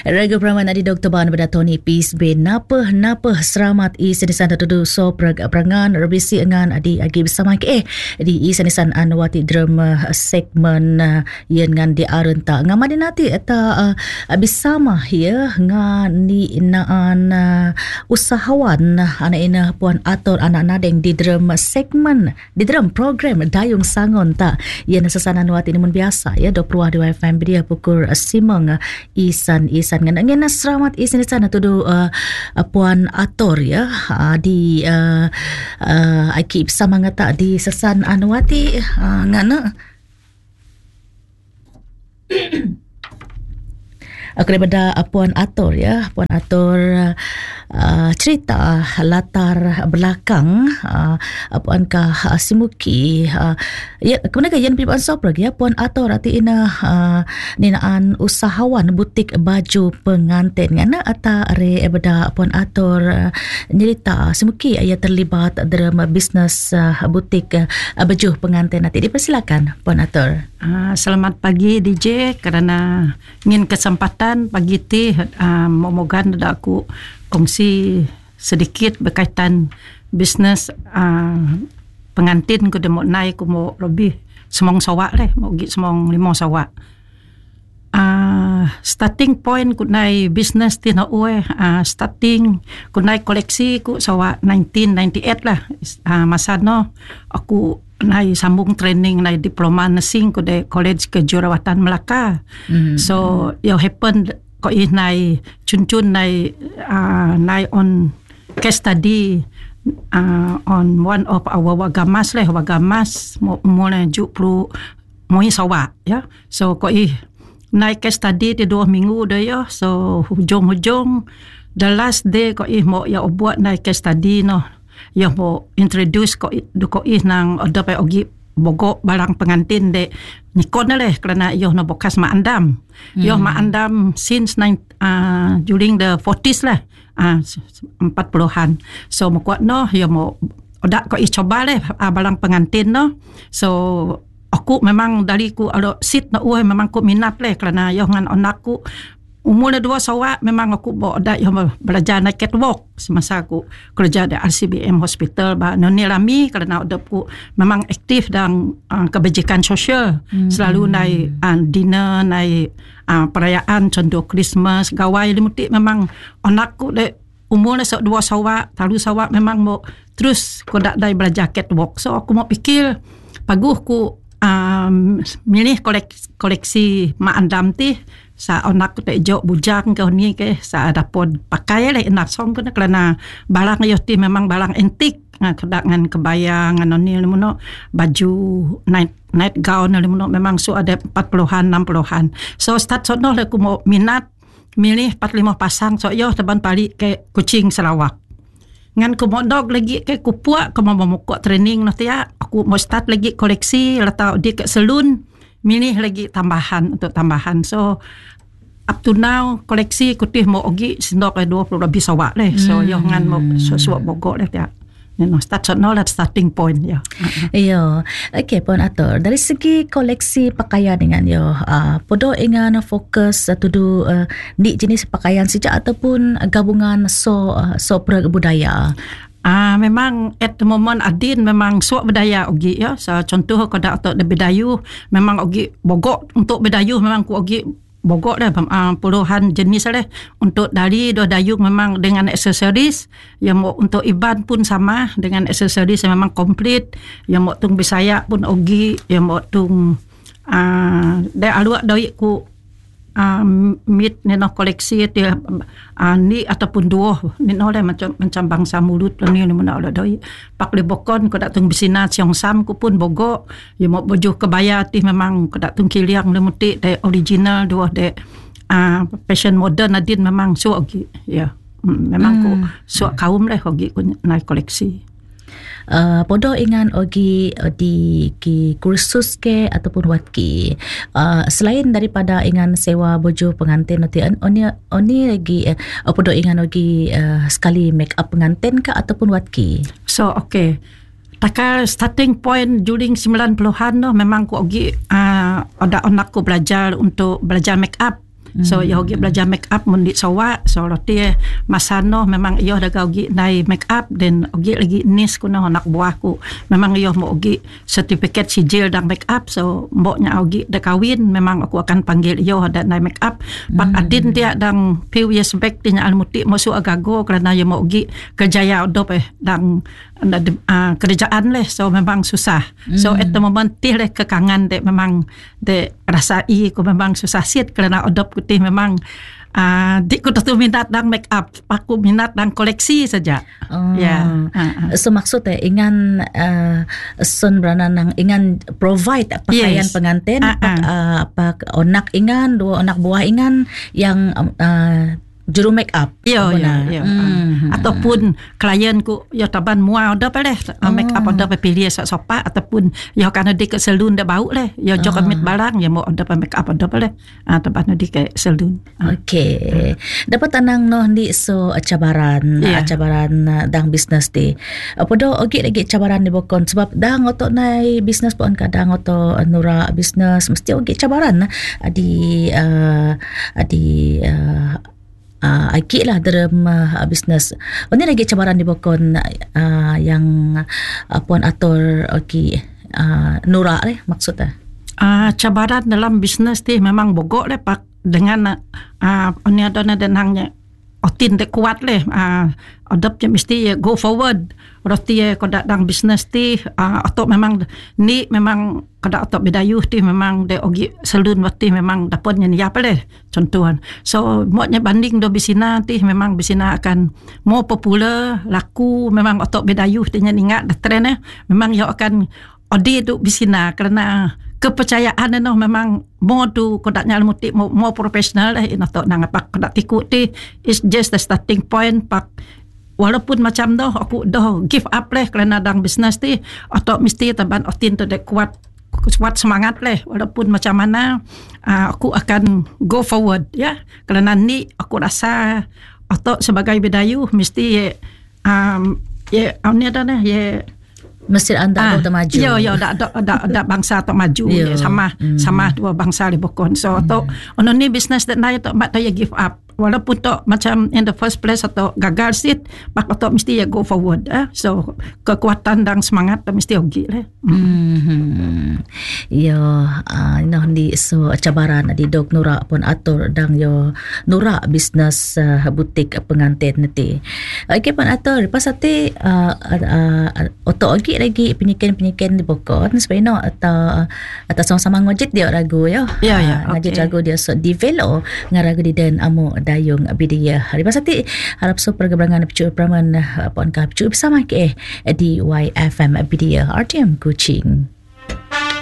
Raga Praman adi Dr. Ban pada Tony Peace B napa seramat i senisan tudu so perangan rebisi engan adi agi bersama ke di i senisan anwati drama segmen yen ngan di arenta ngamadi nati eta bersama ya ngan ni naan usahawan anak ina puan atur anak nadeng di drama segmen di drama program dayung sangon tak yen sesana anwati ni mun biasa ya 20 di FM dia pukul simang isan ngena selamat isan sana tudu puan ator ya di aki bersama ngata di sesan anwati ngana daripada puan ator ya puan ator cerita latar belakang puan ka simuki ya kemudian yang pipan soprag ya puan ator ati ina ninaan usahawan butik baju pengantin ngana ata are beda puan ator cerita simuki ia terlibat dalam bisnes butik baju pengantin nanti dipersilakan puan ator. Selamat pagi DJ kerana ingin kesempatan pagi ti momogan ada aku kongsi sedikit berkaitan bisnes pengantin ku demo naik ku mo lebih semong sawak leh mo gi semong 5 sawak. Starting point ku naik bisnes ti na starting ku naik koleksi ku sawak 1998 lah masa no aku naik sambung training naik diploma nursing ku de College Kejurawatan Melaka. So you happen ko naik cun naik on case study on one of our wagamas mo na jupru mo sawa ya. So ko naik case study di 2 minggu dah ya. So hujung the last day ko mo ya buat naik case study no ya mo introduce ko nang ada pa ogi bogo barang pengantin de nikon leh kerana yo no bokas maandam yo maandam since during the 40s lah 40-an. So mo kuat no yo mo odak ko coba leh barang pengantin no. So aku memang dari ku alo sit na memang ku minat leh kerana yo ngan onakku umur 2 sawak memang aku ada yang belajar naik catwalk semasa aku kerja di RCBM Hospital Noni Rami kerana adapku memang aktif dalam kebajikan sosial selalu naik dinner naik perayaan contoh Christmas gawai limutik memang anakku de umur 2 sawak 3 sawak memang mau terus aku dak dai belajar catwalk. So aku mau pikir paguh ku milih koleksi mak andam ti sa anak tak jauh bujang kau ni ke sa dapur pakai lah nak song kena kerana barang yo ti memang barang antik kedangan kebaya ngan ni lemono baju night gown lemono memang so ada 40-an 60-an. So start sono le ku mau minat milih 4-5 pasang so yo teban pali ke Kuching Sarawak ngan ku mondok lagi ke ku puak ku mau memukuk training nanti ya aku mau start lagi koleksi letak di ke salon milih lagi tambahan untuk tambahan. So up to now koleksi kutih mau ogi sindok 20 lebih sawak leh. So yo ngan mau suap bogok leh ya. No start no that starting point ya. Yo. Okey pun atur dari segi koleksi pakaian dengan yo podo ingan fokus tudu di jenis pakaian saja ataupun gabungan so budaya. Memang at the moment adin memang suap bedaya ogi ya. So contoh kada untuk bedayu memang ogi bogok untuk bedayu memang ku ogi bogok dah puluhan jenis dah untuk dari dayung memang dengan aksesoris yang mau untuk iban pun sama dengan aksesoris yang memang komplit yang mau tung bisaya pun ogi yang mau tung dah aluak doi ku mit neno koleksi dia ni ataupun dua neno le macam bangsa mulut ni mana ada doi pak le bokon ko dak tung bisina siong sam ku pun bogo ya mo bojo kebaya ti memang ko dak tung kiliang le muti de original dua de fashion modern adin memang so ogi ya memang ko so kaum le ogi ko naik koleksi. Podo ingan ogi di kursus ke ataupun watki selain daripada ingan sewa bojo pengantin nanti oni lagi podo ingan ogi sekali make up pengantin ke ataupun watki. So okay takal starting point during 90-an no memang ku ogi ada anakku belajar untuk belajar make up So yo gi belajar make up mundi sawa. So roti masano memang yo dah gi nai make up dan ogi lagi nis kuna anak buahku. Memang yo mau ogi sertifikat sijil dan make up. So mboknya ogi dah kahwin memang aku akan panggil yo dan nai make up. Pak adin dia dan few years back dia almuti masuk agago kerana yo mau ogi kerjaya odop dan kerjaan leh. So memang susah. So at the moment tih leh kekangan dek memang dek rasai ko memang susah siat kerana odop kutih memang dik ko tu minat dan make up, aku minat dan koleksi saja. So maksudnya ingan son berana nang ingan provide pakaian pengantin apa onak ingan dua onak buah ingan yang juru make up. Ya. Ataupun klienku yo taban mua ada peleh make up ada pilih sopa ataupun yo kana dik ke salon dah bau leh yo jok amit barang yo mau ada make up ada peleh taban dik ke salon. Okey. Dapat anang noh di so cabaran dang business di. Podo ogi lagi cabaran di bokon sebab dang otok nai business pun kadang otok nura business mesti ogi cabaran di Aki lah dalam bisnes. Ini lagi cabaran di bokon yang puan atur Nura maksudnya. Cabaran dalam bisnes ti memang bogok le pak dengan ini ada denangnya otin de kuat le adap je mesti go forward roti kodak dang bisnes ti atau memang ni memang kodak atau bedayuh ti memang de ogi salun wati memang dapatnya ni apa le contohan. So moknya banding do bisina ti memang bisina akan more popular laku memang atau bedayuh ti ingat dah trend memang yo akan odi tu bisina kerana kepercayaan no memang more tu kodaknya almuti more professional atau nang pak kodak tikut ti is just the starting point pak. Walaupun macam dah aku dah give up leh kerana dang bisnes ti atau mesti taban otin tu dek kuat semangat leh walaupun macam mana aku akan go forward ya kerana ni aku rasa atau sebagai bedayuh mesti ni ada mesti anda atau maju. Ya, ada bangsa atau maju. Sama dua bangsa di bokon. So, atau ni business that naik atau mak dia give up. Walaupun tu macam in the first place atau gagal sit, mak atau mesti ya go forward. So, kekuatan dan semangat tu mesti ogi lah. Yo, di so cabaran di dok Nura pun atur dang yo Nura business butik pengantin nanti. Okay pun atur pasati oto ogi lagi penyikin di bokon supaya atau sama-sama ngojit dia ragu yo. Ya. Ngojit ragu dia so develop ngaragu di dan amu dayung bidia. Hari pasati harap so pergeberangan picu praman pon ka picu bersama ke di YFM bidia RTM Kuching.